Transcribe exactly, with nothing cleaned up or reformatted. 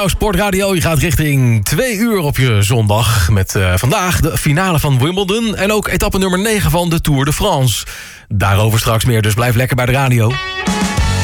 Sportradio, je gaat richting twee uur op je zondag. Met uh, vandaag de finale van Wimbledon. En ook etappe nummer negen van de Tour de France. Daarover straks meer, dus blijf lekker bij de radio.